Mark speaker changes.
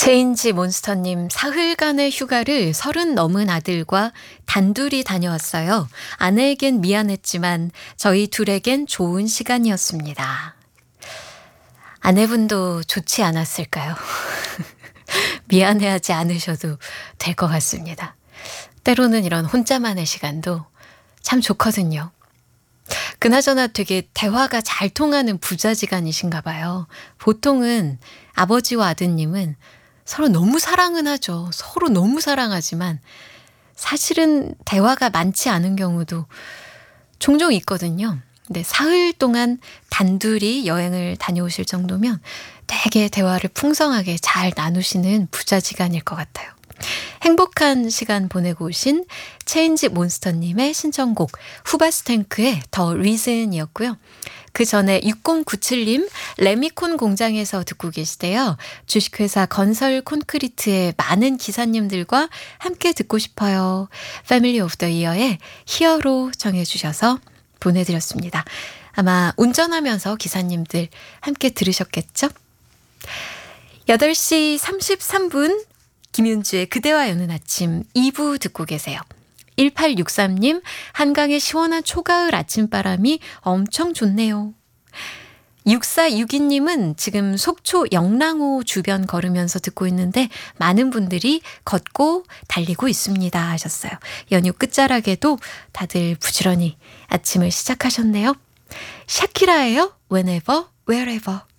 Speaker 1: 체인지 몬스터님, 사흘간의 휴가를 30 넘은 아들과 단둘이 다녀왔어요. 아내에겐 미안했지만 저희 둘에겐 좋은 시간이었습니다. 아내분도 좋지 않았을까요? 미안해하지 않으셔도 될 것 같습니다. 때로는 이런 혼자만의 시간도 참 좋거든요. 그나저나 되게 대화가 잘 통하는 부자지간이신가 봐요. 보통은 아버지와 아드님은 서로 너무 사랑은 하죠. 서로 너무 사랑하지만 사실은 대화가 많지 않은 경우도 종종 있거든요. 근데 사흘 동안 단둘이 여행을 다녀오실 정도면 되게 대화를 풍성하게 잘 나누시는 부자지간일 것 같아요. 행복한 시간 보내고 오신 체인지 몬스터님의 신청곡 후바스탱크의 더 리즌이었고요. 그 전에 6097님 레미콘 공장에서 듣고 계시대요. 주식회사 건설 콘크리트의 많은 기사님들과 함께 듣고 싶어요. 패밀리 오브 더 이어의 히어로 정해주셔서 보내드렸습니다. 아마 운전하면서 기사님들 함께 들으셨겠죠? 8시 33분 김윤주의 그대와 여는 아침 2부 듣고 계세요. 1863님, 한강의 시원한 초가을 아침바람이 엄청 좋네요. 6462님은 지금 속초 영랑호 주변 걸으면서 듣고 있는데 많은 분들이 걷고 달리고 있습니다 하셨어요. 연휴 끝자락에도 다들 부지런히 아침을 시작하셨네요. 샤키라예요. Whenever, wherever.